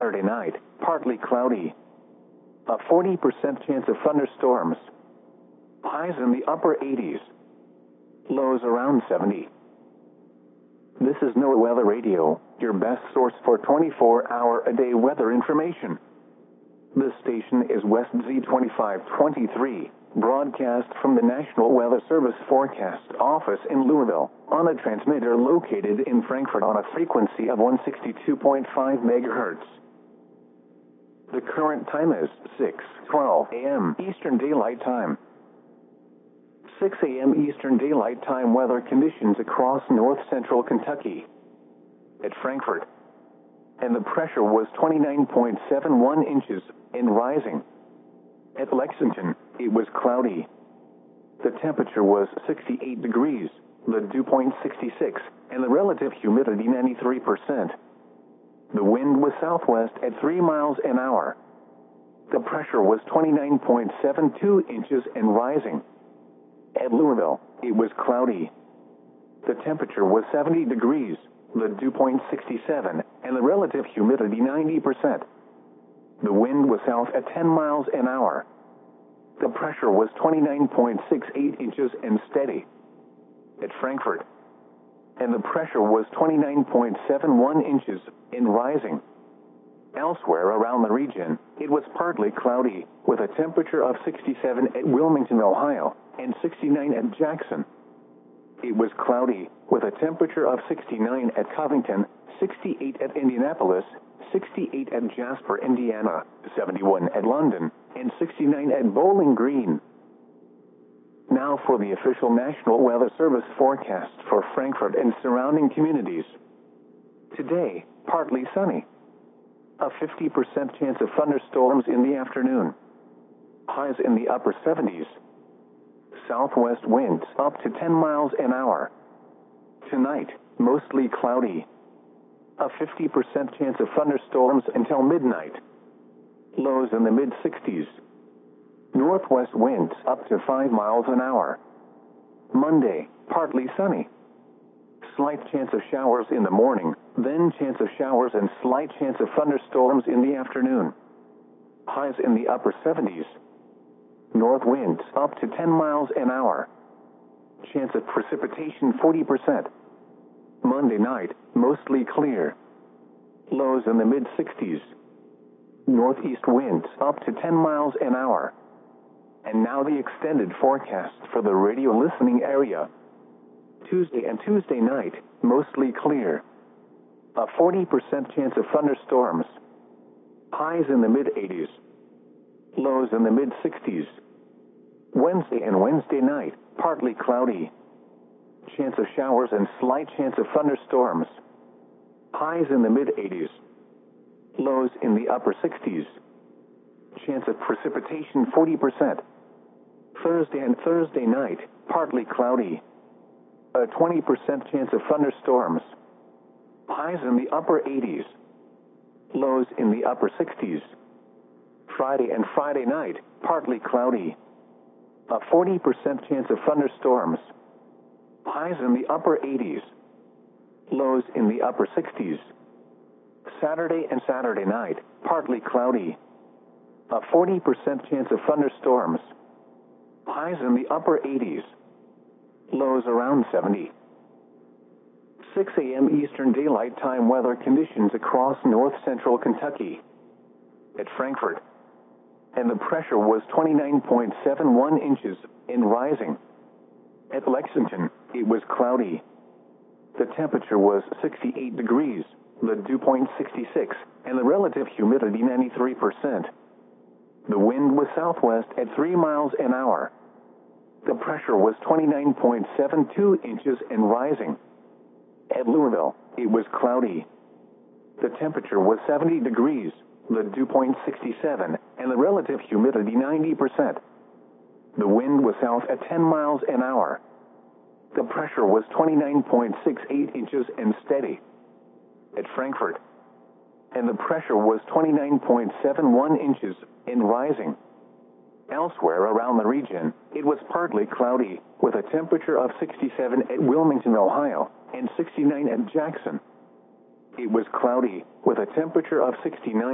Saturday night, partly cloudy. A 40% chance of thunderstorms. Highs in the upper 80s. Lows around 70. This is NOAA Weather Radio, your best source for 24-hour-a-day weather information. This station is West Z2523, broadcast from the National Weather Service Forecast Office in Louisville, on a transmitter located in Frankfort on a frequency of 162.5 MHz. The current time is 6:12 a.m. Eastern Daylight Time. 6 a.m. Eastern Daylight Time weather conditions across north-central Kentucky. At Frankfort, and the pressure was 29.71 inches and rising. At Lexington, it was cloudy. The temperature was 68 degrees, the dew point 66, and the relative humidity 93%. The wind was southwest at 3 miles an hour. The pressure was 29.72 inches and rising. At Louisville, it was cloudy. The temperature was 70 degrees, the dew point 67, and the relative humidity 90%. The wind was south at 10 miles an hour. The pressure was 29.68 inches and steady. At Frankfort, and the pressure was 29.71 inches and rising. Elsewhere around the region, it was partly cloudy, with a temperature of 67 at Wilmington, Ohio, and 69 at Jackson. It was cloudy, with a temperature of 69 at Covington, 68 at Indianapolis, 68 at Jasper, Indiana, 71 at London, and 69 at Bowling Green. Now for the official National Weather Service forecast for Frankfort and surrounding communities. Today, partly sunny. A 50% chance of thunderstorms in the afternoon. Highs in the upper 70s. Southwest winds up to 10 miles an hour. Tonight, mostly cloudy. A 50% chance of thunderstorms until midnight. Lows in the mid-60s. Northwest winds up to 5 miles an hour. Monday, partly sunny. Slight chance of showers in the morning, then chance of showers and slight chance of thunderstorms in the afternoon. Highs in the upper 70s. North winds up to 10 miles an hour. Chance of precipitation 40%. Monday night, mostly clear. Lows in the mid-60s. Northeast winds up to 10 miles an hour. And now the extended forecast for the radio listening area. Tuesday and Tuesday night, mostly clear. A 40% chance of thunderstorms. Highs in the mid-80s. Lows in the mid-60s. Wednesday and Wednesday night, partly cloudy. Chance of showers and slight chance of thunderstorms. Highs in the mid-80s. Lows in the upper 60s. Chance of precipitation 40%. Thursday and Thursday night, partly cloudy. A 20% chance of thunderstorms. Highs in the upper 80s. Lows in the upper 60s. Friday and Friday night, partly cloudy. A 40% chance of thunderstorms. Highs in the upper 80s. Lows in the upper 60s. Saturday and Saturday night, partly cloudy. A 40% chance of thunderstorms. Highs in the upper 80s. Lows around 70. 6 a.m. Eastern Daylight Time weather conditions across north-central Kentucky. At Frankfort, and the pressure was 29.71 inches and rising. At Lexington, it was cloudy. The temperature was 68 degrees, the dew point 66, and the relative humidity 93%. The wind was southwest at 3 miles an hour. The pressure was 29.72 inches and rising. At Louisville, it was cloudy. The temperature was 70 degrees, the dew point 67, and the relative humidity 90%. The wind was south at 10 miles an hour. The pressure was 29.68 inches and steady. At Frankfort, and the pressure was 29.71 inches and rising. Elsewhere around the region, it was partly cloudy, with a temperature of 67 at Wilmington, Ohio, and 69 at Jackson. It was cloudy, with a temperature of 69